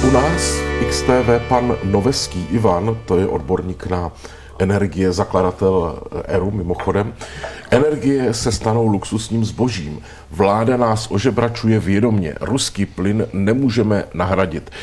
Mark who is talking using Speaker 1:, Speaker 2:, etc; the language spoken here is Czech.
Speaker 1: U nás v XTV pan Noveský Ivan, to je odborník na energie, zakladatel ERU mimochodem. Energie se stanou luxusním zbožím. Vláda nás ožebračuje vědomě. Ruský plyn nemůžeme nahradit.